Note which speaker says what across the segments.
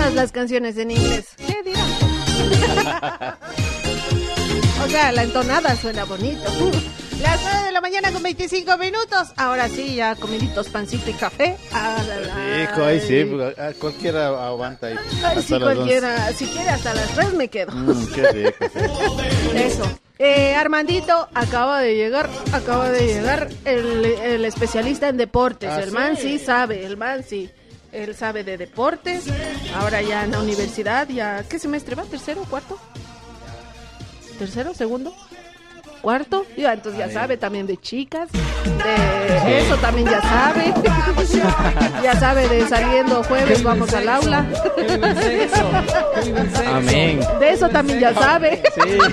Speaker 1: todas las canciones en inglés. ¿Qué dirán? O sea, la entonada suena bonito. Las 9 de la mañana con 25 minutos. Ahora sí, ya comiditos, pancito y café.
Speaker 2: Hijo, ahí sí, cualquiera aguanta ahí.
Speaker 1: Ay, sí, cualquiera. Si quiere, hasta las 3 me quedo.
Speaker 2: Qué rico, sí.
Speaker 1: Eso. Armandito acaba de llegar el especialista en deportes. El man sí sabe, él sabe de deportes. Ahora ya en la universidad, ya, ¿qué semestre va? ¿Tercero, cuarto? ¿Tercero, segundo? ¿Cuarto? Ya, entonces ya sabe también de chicas, de eso también ya sabe. Ya sabe de saliendo jueves, vamos al aula.
Speaker 3: Amén.
Speaker 1: De eso también ya sabe.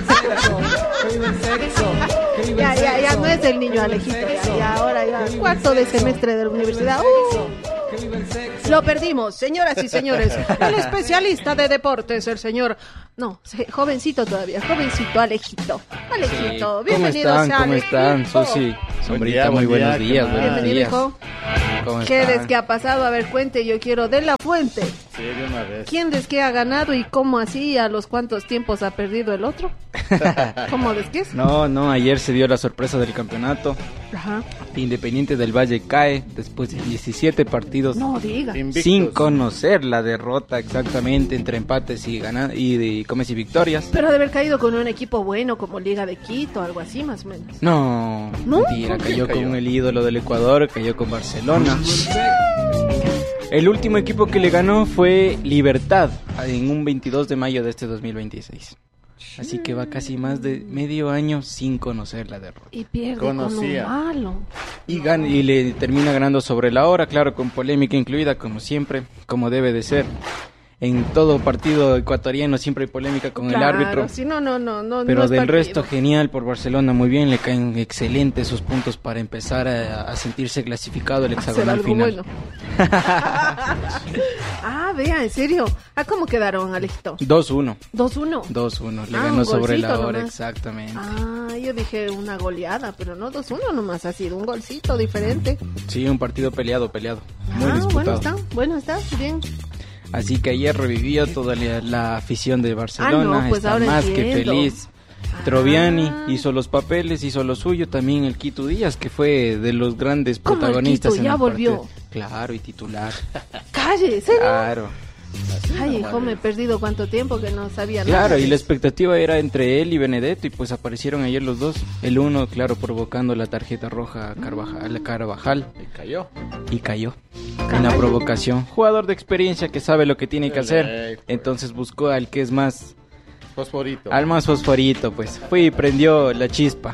Speaker 1: Ya no es el niño Alejito, ya ahora ya cuarto de semestre de la universidad. Lo perdimos, señoras y señores. El especialista de deportes, el señor... No, jovencito todavía, jovencito Alejito. Alejito,
Speaker 3: sí.
Speaker 1: Bienvenido.
Speaker 3: ¿Cómo están? Susi, Sombrita, muy buenos días.
Speaker 1: Bienvenido, hijo. ¿Qué es que ha pasado? A ver, cuente, yo quiero de la fuente.
Speaker 2: Sí, de una vez.
Speaker 1: ¿Quién es que ha ganado y cómo así? ¿A los cuántos tiempos ha perdido el otro? ¿Cómo es que es?
Speaker 3: No, ayer se dio la sorpresa del campeonato.
Speaker 1: Ajá.
Speaker 3: Independiente del Valle cae después de 17 partidos.
Speaker 1: No diga.
Speaker 2: Invictus.
Speaker 3: Sin conocer la derrota exactamente entre empates y comes y victorias.
Speaker 1: Pero ha de haber caído con un equipo bueno como Liga de Quito, algo así más o menos.
Speaker 3: No,
Speaker 1: ¿No?
Speaker 3: mentira, cayó con el ídolo del Ecuador, cayó con Barcelona. El último equipo que le ganó fue Libertad en un 22 de mayo de este 2026. Así que va casi más de medio año sin conocer la derrota.
Speaker 1: Y pierde con un malo.
Speaker 3: Y le termina ganando sobre la hora, claro, con polémica incluida, como siempre, como debe de ser. En todo partido ecuatoriano siempre hay polémica con el árbitro.
Speaker 1: Sí, no.
Speaker 3: Pero
Speaker 1: no
Speaker 3: del
Speaker 1: partido.
Speaker 3: resto, genial por Barcelona, muy bien, le caen excelentes sus puntos para empezar a sentirse clasificado el hexagonal final.
Speaker 1: Bueno. Vea, en serio. ¿Cómo quedaron, Alejito?
Speaker 3: 2-1.
Speaker 1: 2-1.
Speaker 3: Le ganó sobre la hora,
Speaker 1: nomás.
Speaker 3: exactamente.
Speaker 1: Yo dije una goleada, pero no 2-1 nomás, ha sido un golcito diferente.
Speaker 3: Sí, un partido peleado. Muy disputado.
Speaker 1: Bueno está, bien.
Speaker 3: Así que ayer revivió toda la afición de Barcelona,
Speaker 1: pues
Speaker 3: está
Speaker 1: ahora
Speaker 3: más
Speaker 1: entiendo.
Speaker 3: que feliz. Troviani hizo los papeles, hizo lo suyo, también el Quito Díaz, que fue de los grandes
Speaker 1: ¿Cómo
Speaker 3: protagonistas
Speaker 1: el Quito
Speaker 3: en
Speaker 1: ya
Speaker 3: el
Speaker 1: volvió?
Speaker 3: partido. Claro, y titular.
Speaker 1: ¡Calle! ¿Serio?
Speaker 3: Claro.
Speaker 1: Ay, hijo, me he perdido cuánto tiempo que no sabía nada.
Speaker 3: Claro, y la expectativa era entre él y Benedetto, y pues aparecieron ayer los dos. El uno, claro, provocando la tarjeta roja a Carvajal. Y cayó. En la provocación. Jugador de experiencia que sabe lo que tiene que hacer. Entonces buscó al que es más...
Speaker 2: Fosforito.
Speaker 3: Al más fosforito, pues. Fue y prendió la chispa.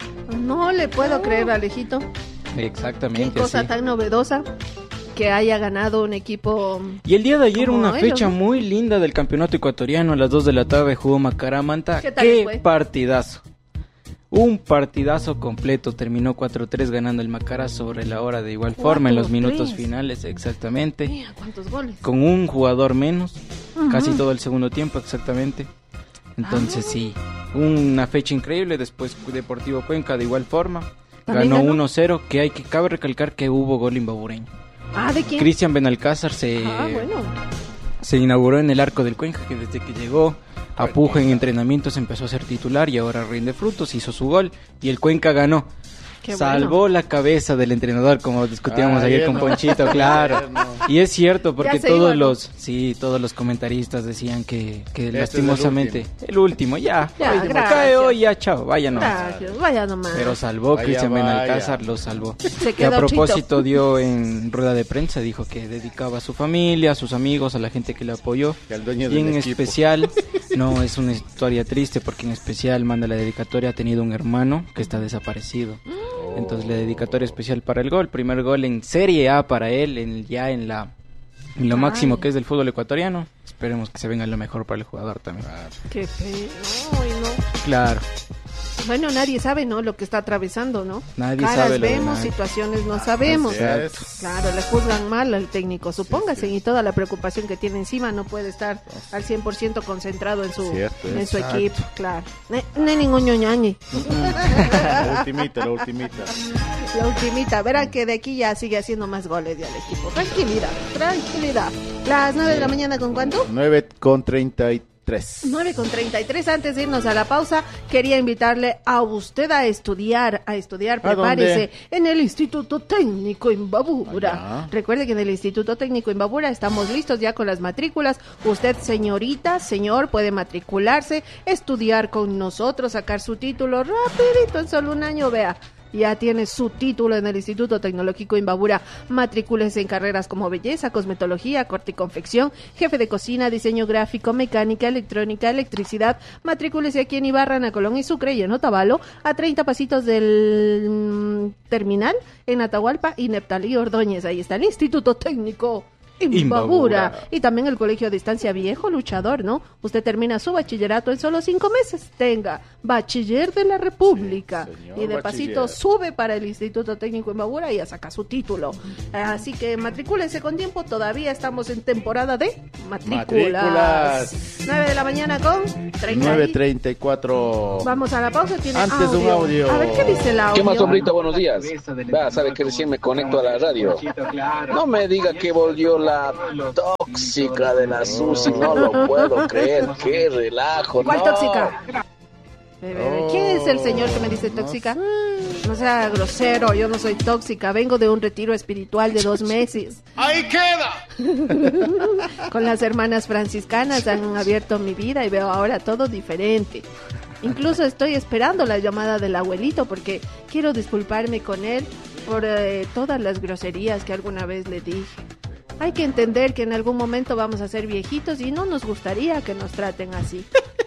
Speaker 1: No le puedo creer, Alejito.
Speaker 3: Exactamente.
Speaker 1: Qué cosa
Speaker 3: así.
Speaker 1: tan novedosa que haya ganado un equipo.
Speaker 3: Y el día de ayer
Speaker 1: como
Speaker 3: una
Speaker 1: ellos,
Speaker 3: fecha
Speaker 1: ¿no?
Speaker 3: muy linda del campeonato ecuatoriano. A las 2 de la tarde jugó Macaramanta.
Speaker 1: ¿Qué tal
Speaker 3: ¡Qué
Speaker 1: fue?
Speaker 3: partidazo! Un partidazo completo. Terminó 4-3 ganando el Macara sobre la hora de igual forma en los
Speaker 1: 4-3.
Speaker 3: minutos finales, exactamente.
Speaker 1: Mira, ¿cuántos goles?
Speaker 3: Con un jugador menos,
Speaker 1: Ajá.
Speaker 3: casi todo el segundo tiempo, exactamente. Entonces sí, una fecha increíble. Después Deportivo Cuenca de igual forma.
Speaker 1: ¿También
Speaker 3: Ganó
Speaker 1: ganó?
Speaker 3: 1-0, cabe recalcar que hubo gol imbabureño.
Speaker 1: ¿De quién?
Speaker 3: Cristian Benalcázar
Speaker 1: Bueno.
Speaker 3: se inauguró en el arco del Cuenca, que desde que llegó a Puja en entrenamientos empezó a ser titular y ahora rinde frutos, hizo su gol y el Cuenca ganó.
Speaker 1: Qué
Speaker 3: Salvó
Speaker 1: bueno.
Speaker 3: la cabeza del entrenador, como discutíamos ayer con
Speaker 2: no.
Speaker 3: Ponchito, claro. Y es cierto, porque
Speaker 1: Ya se iba, ¿no?
Speaker 3: todos los comentaristas decían que
Speaker 2: es
Speaker 3: lastimosamente el último, ya
Speaker 1: Ya, gracias.
Speaker 3: cae hoy, ya chao, vaya nomás.
Speaker 1: Gracias, vaya nomás.
Speaker 3: Pero salvó,
Speaker 2: Vaya,
Speaker 3: Cristian
Speaker 2: vaya.
Speaker 3: Benalcázar lo salvó.
Speaker 1: Se
Speaker 3: Que a
Speaker 1: quedó
Speaker 3: propósito dio en rueda de prensa, dijo que dedicaba a su familia, a sus amigos, a la gente que le apoyó.
Speaker 2: Y al dueño
Speaker 3: Y
Speaker 2: del
Speaker 3: en
Speaker 2: equipo.
Speaker 3: especial, no, es una historia triste porque en especial manda la dedicatoria, ha tenido un hermano que está desaparecido. Entonces la dedicatoria especial para el gol, primer gol en Serie A para él, en lo máximo que es del fútbol ecuatoriano. Esperemos que se venga lo mejor para el jugador también.
Speaker 1: Qué pena. Ay, no.
Speaker 3: Claro.
Speaker 1: Bueno, nadie sabe, ¿no? Lo que está atravesando, ¿no?
Speaker 3: Nadie
Speaker 1: Caras
Speaker 3: sabe lo de
Speaker 1: vemos,
Speaker 3: nadie.
Speaker 1: situaciones no sabemos.
Speaker 2: Exacto.
Speaker 1: Claro, le juzgan mal al técnico, supóngase, y toda la preocupación que tiene encima no puede estar al 100% concentrado en su
Speaker 2: Cierto,
Speaker 1: en su
Speaker 2: exacto.
Speaker 1: equipo, claro. No hay ningún ñoñañi.
Speaker 2: La ultimita.
Speaker 1: La ultimita, verán que de aquí ya sigue haciendo más goles ya el equipo. Tranquilidad. Las 9 de la mañana, ¿con cuánto?
Speaker 2: 9:33.
Speaker 1: 9:33. Antes de irnos a la pausa, quería invitarle a usted a estudiar, prepárese, en el Instituto Técnico Imbabura.
Speaker 2: Allá.
Speaker 1: Recuerde que en el Instituto Técnico Imbabura estamos listos ya con las matrículas. Usted, señorita, señor, puede matricularse, estudiar con nosotros, sacar su título rapidito, en solo un año, vea. Ya tiene su título en el Instituto Tecnológico Imbabura. Matrículese en carreras como belleza, cosmetología, corte y confección, jefe de cocina, diseño gráfico, mecánica, electrónica, electricidad. Matrículese aquí en Ibarra, Ana Colón y Sucre y en Otavalo, a 30 pasitos del terminal, en Atahualpa y Neptalí Ordóñez. Ahí está el Instituto Técnico Imbabura. Y también el Colegio a Distancia Viejo Luchador, ¿no? Usted termina su bachillerato en solo 5 meses. Tenga Bachiller de la República.
Speaker 2: Sí, señor,
Speaker 1: y de pasito
Speaker 2: bachiller.
Speaker 1: sube para el Instituto Técnico Imbabura y ya saca su título. Así que matricúlense con tiempo. Todavía estamos en temporada de matrículas. 9 de la mañana con 30.
Speaker 2: 9:34.
Speaker 1: Vamos a la pausa. Tiene
Speaker 2: Antes de un audio.
Speaker 1: A ver qué dice el audio.
Speaker 4: ¿Qué más, hombrita? Buenos días. Sabe que recién me conecto a la radio. No me diga que volvió la tóxica de la Susi. No lo puedo creer. Qué relajo.
Speaker 1: ¿Cuál
Speaker 4: no.
Speaker 1: tóxica? ¿Quién es el señor que me dice tóxica? No sea grosero, yo no soy tóxica. Vengo de un retiro espiritual de 2 meses.
Speaker 2: ¡Ahí queda!
Speaker 1: Con las hermanas franciscanas han abierto mi vida y veo ahora todo diferente. Incluso estoy esperando la llamada del abuelito porque quiero disculparme con él por todas las groserías que alguna vez le dije. Hay que entender que en algún momento vamos a ser viejitos y no nos gustaría que nos traten así.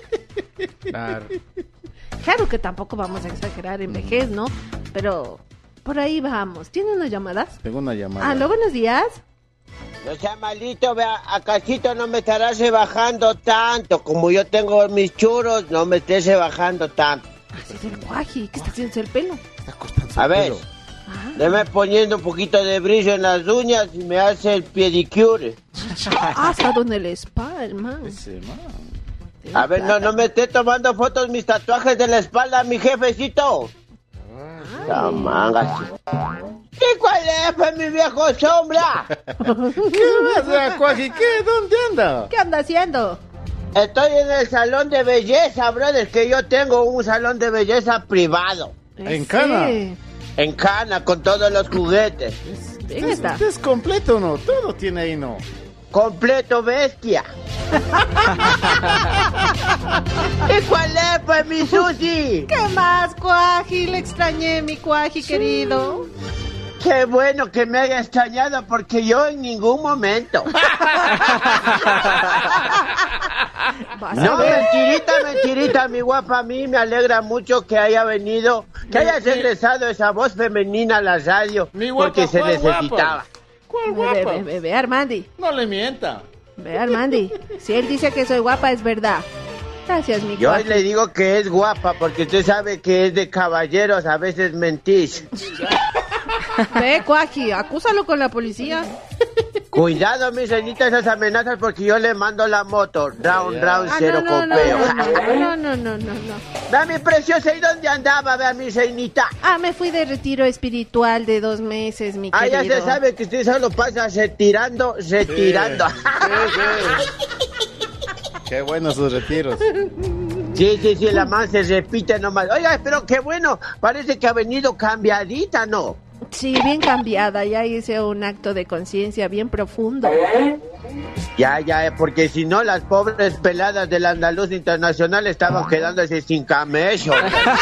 Speaker 3: Claro.
Speaker 1: Claro que tampoco vamos a exagerar en vejez, ¿no? Pero por ahí vamos. ¿Tiene una llamada?
Speaker 2: Tengo una llamada.
Speaker 1: Aló, buenos días.
Speaker 5: No sea malito, vea, acasito no me estarás rebajando tanto. Como yo tengo mis churros, no me estés rebajando tanto.
Speaker 1: Así es el guaji. ¿Qué está haciendo el pelo?
Speaker 2: Está cortando
Speaker 5: A
Speaker 2: el
Speaker 5: ver,
Speaker 2: pelo.
Speaker 1: Ah,
Speaker 5: deme poniendo un poquito de brillo en las uñas y me hace el pedicure.
Speaker 1: ha estado en el spa, el man.
Speaker 2: Ese man.
Speaker 5: A ver, no me esté tomando fotos mis tatuajes de la espalda, mi jefecito. La manga. ¿Y cuál es, pues, mi viejo sombra?
Speaker 2: ¿Qué pasa, Cuaji? ¿Qué? ¿Dónde anda?
Speaker 1: ¿Qué anda haciendo?
Speaker 5: Estoy en el salón de belleza, brother, que yo tengo un salón de belleza privado.
Speaker 2: ¿En Cana?
Speaker 5: En Cana, con todos los juguetes.
Speaker 1: Bien está.
Speaker 2: ¿Es completo o no? Todo tiene ahí, ¿no?
Speaker 5: Completo bestia. ¿Y cuál es, pues, mi Susi?
Speaker 1: ¿Qué más, Cuaji? Le extrañé, mi Cuaji querido.
Speaker 5: Qué bueno que me haya extrañado, porque yo en ningún momento.
Speaker 1: Vas a
Speaker 5: No,
Speaker 1: ver.
Speaker 5: mentirita, mi guapa. A mí me alegra mucho que haya venido, que hayas regresado esa voz femenina a la radio,
Speaker 2: Mi guapa,
Speaker 5: porque se
Speaker 2: ¿cuál guapa?
Speaker 5: necesitaba.
Speaker 2: ¿Cuál guapa?
Speaker 1: Ve, Armandi.
Speaker 2: No le mienta.
Speaker 1: Ve, Armandi. Si él dice que soy guapa, es verdad. Gracias, mi
Speaker 5: Yo
Speaker 1: Cuaji.
Speaker 5: le digo que es guapa, porque usted sabe que es de caballeros, a veces mentís.
Speaker 1: Ve, Cuaji, acúsalo con la policía.
Speaker 5: Cuidado, mis reinitas, esas amenazas, porque yo le mando la moto. Round, cero
Speaker 1: no,
Speaker 5: copeo.
Speaker 1: no.
Speaker 5: Vea, mi preciosa, ¿y dónde andaba? Vea, mi reinita.
Speaker 1: Ah, me fui de retiro espiritual de 2 meses, mi
Speaker 5: Ah,
Speaker 1: querido.
Speaker 5: ya se sabe que usted solo pasa retirando.
Speaker 2: Sí, sí. Qué buenos sus retiros.
Speaker 5: Sí, la man se repite nomás. Oiga, pero qué bueno, parece que ha venido cambiadita, ¿no?
Speaker 1: Sí, bien cambiada, ya hice un acto de conciencia bien profundo.
Speaker 5: Ya, porque si no, las pobres peladas del Andaluz Internacional estaban quedándose sin camello.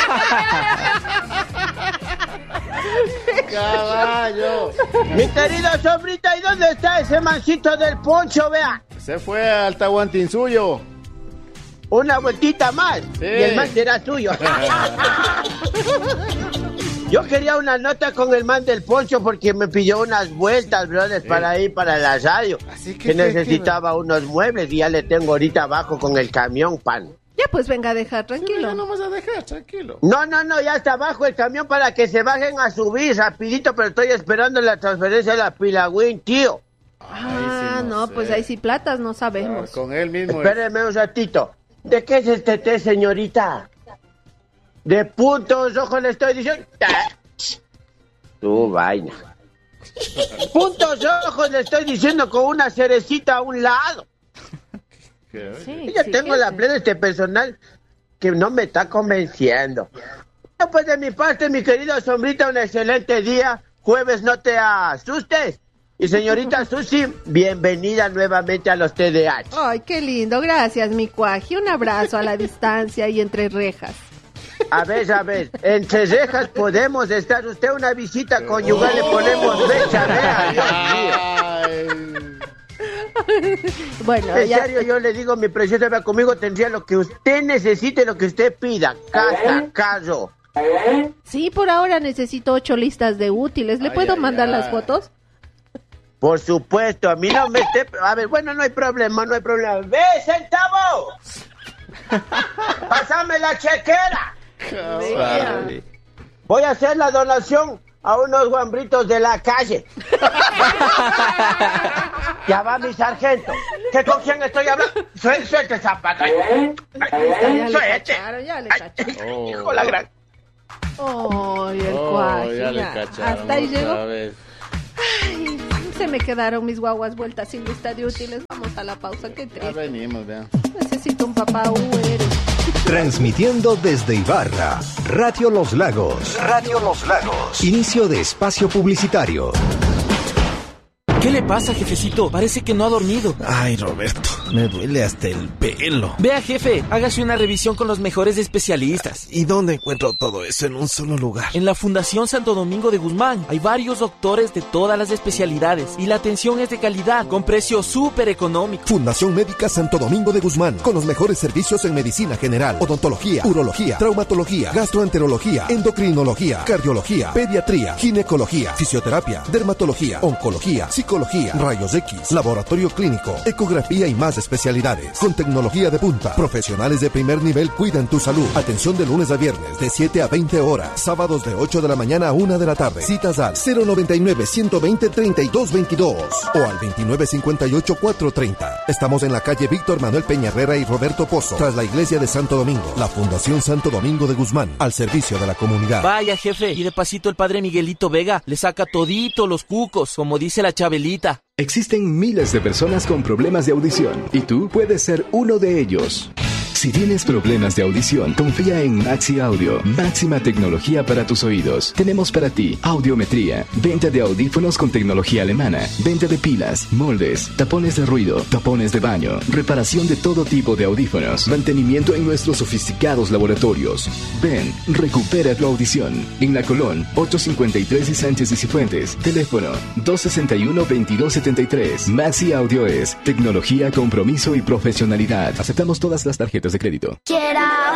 Speaker 2: Caballo.
Speaker 5: Mi querido sombrita, ¿y dónde está ese mancito del poncho, vea?
Speaker 2: Se fue al Tahuantín suyo.
Speaker 5: Una vueltita más,
Speaker 2: Sí.
Speaker 5: y el man será suyo. Yo quería una nota con el man del poncho porque me pidió unas vueltas, brothers, para ir para la radio.
Speaker 2: Así
Speaker 5: que necesitaba unos muebles y ya le tengo ahorita abajo con el camión, pan.
Speaker 1: Ya pues venga a dejar, tranquilo.
Speaker 2: Sí, no vas a dejar, tranquilo.
Speaker 5: No, ya está abajo el camión para que se bajen a subir rapidito, pero estoy esperando la transferencia de la Pilagüín, tío.
Speaker 1: No, pues ahí sí platas no sabemos.
Speaker 2: Con él mismo.
Speaker 5: Espéreme un ratito. ¿De qué es este té, señorita? De puntos rojos le estoy diciendo. Tu vaina. Puntos rojos le estoy diciendo con una cerecita a un lado.
Speaker 1: Sí,
Speaker 5: Yo tengo la plena este personal que no me está convenciendo. Pues de mi parte, mi querido Sombrita, un excelente día. Jueves, no te asustes. Y señorita Susi, bienvenida nuevamente a los TDH.
Speaker 1: Ay, qué lindo, gracias, mi cuaji. Un abrazo a la distancia y entre rejas.
Speaker 5: A ver, entre rejas podemos estar. Usted una visita conyugal, le ponemos fecha, vea, Dios mío.
Speaker 1: Bueno,
Speaker 5: en serio, yo le digo, mi preciosa, vea, conmigo tendría lo que usted necesite, lo que usted pida. Casa, carro.
Speaker 1: Sí, por ahora necesito 8 listas de útiles. ¿Le puedo mandar las fotos?
Speaker 5: Por supuesto, a mí no me esté... A ver, bueno, no hay problema. ¡Ve, centavo! ¡Pásame la chequera! Voy a hacer la donación a unos guambritos de la calle. Ya va mi sargento. ¿Qué con quién estoy hablando? Suelte esa pata. Suelte.
Speaker 1: Ya le cacharon.
Speaker 5: Hijo la gran...
Speaker 1: Ay, el cuaji.
Speaker 2: Ya le cacharon.
Speaker 1: Hasta ahí llegó. Ay, se me quedaron mis guaguas vueltas sin lista de útiles. Vamos a la pausa, qué triste.
Speaker 2: Ya venimos, vean.
Speaker 1: Necesito un papá Uber.
Speaker 6: Transmitiendo desde Ibarra, Radio Los Lagos. Radio Los Lagos. Inicio de espacio publicitario.
Speaker 7: ¿Qué le pasa, jefecito? Parece que no ha dormido.
Speaker 8: Ay, Roberto, me duele hasta el pelo.
Speaker 7: Vea, jefe, hágase una revisión con los mejores especialistas.
Speaker 8: ¿Y dónde encuentro todo eso en un solo lugar?
Speaker 7: En la Fundación Santo Domingo de Guzmán. Hay varios doctores de todas las especialidades y la atención es de calidad, con precio súper económico.
Speaker 6: Fundación Médica Santo Domingo de Guzmán, con los mejores servicios en medicina general, odontología, urología, traumatología, gastroenterología, endocrinología, cardiología, pediatría, ginecología, fisioterapia, dermatología, oncología, psicología, rayos X, laboratorio clínico, ecografía y más especialidades. Con tecnología de punta, profesionales de primer nivel cuidan tu salud. Atención de lunes a viernes de 7 a 20 horas, sábados de 8 de la mañana a 1 de la tarde. Citas al 099-120-3222 o al 2958-430. Estamos en la calle Víctor Manuel Peña Herrera y Roberto Pozo, tras la iglesia de Santo Domingo. La Fundación Santo Domingo de Guzmán, al servicio de la comunidad.
Speaker 7: Vaya, jefe, y de pasito el padre Miguelito Vega le saca todito los cucos, como dice la Chabelita.
Speaker 9: Existen miles de personas con problemas de audición y tú puedes ser uno de ellos. Si tienes problemas de audición, confía en Maxi Audio, máxima tecnología para tus oídos. Tenemos para ti audiometría, venta de audífonos con tecnología alemana, venta de pilas, moldes, tapones de ruido, tapones de baño, reparación de todo tipo de audífonos, mantenimiento en nuestros sofisticados laboratorios. Ven, recupera tu audición. En La Colón, 853 y Sánchez y Cifuentes. Teléfono 261-2273. Maxi Audio es tecnología, compromiso y profesionalidad. Aceptamos todas las tarjetas de crédito.
Speaker 10: Get out.